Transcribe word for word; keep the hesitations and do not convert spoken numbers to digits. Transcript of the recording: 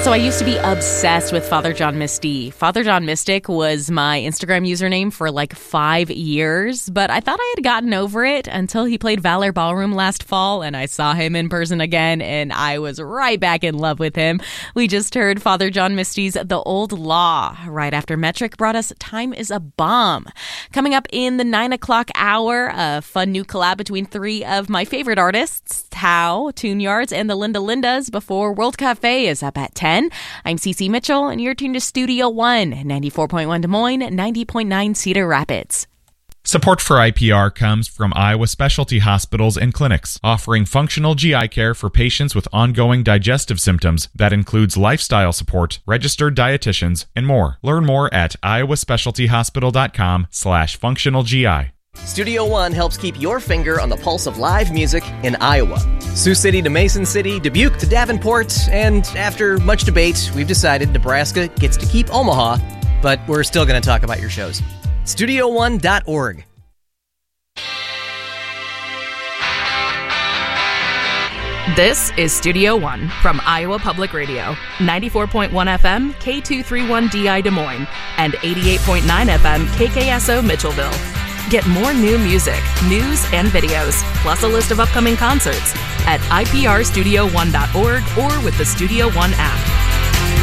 So I used to be obsessed with Father John Misty. Father John Mystic was my Instagram username for like five years, but I thought I had gotten over it until he played Valor Ballroom last fall, and I saw him in person again, and I was right back in love with him. We just heard Father John Misty's The Old Law right after Metric brought us Time is a Bomb. Coming up in the nine o'clock hour, a fun new collab between three of my favorite artists, Tao, Tune Yards, and the Linda Lindas before World Cafe is up at ten. I'm Cece Mitchell, and you're tuned to Studio One, ninety-four point one Des Moines, ninety point nine Cedar Rapids. Support for I P R comes from Iowa Specialty Hospitals and Clinics, offering functional G I care for patients with ongoing digestive symptoms that includes lifestyle support, registered dietitians, and more. Learn more at iowaspecialtyhospital.com slash functional GI. Studio One helps keep your finger on the pulse of live music in Iowa. Sioux City to Mason City, Dubuque to Davenport, and after much debate, we've decided Nebraska gets to keep Omaha, but we're still going to talk about your shows. studio one dot org. This is Studio One from Iowa Public Radio, ninety-four point one F M, K two thirty-one D I Des Moines, and eighty-eight point nine F M, K K S O Mitchellville. Get more new music, news, and videos, plus a list of upcoming concerts at I P R studio one dot org or with the Studio One app.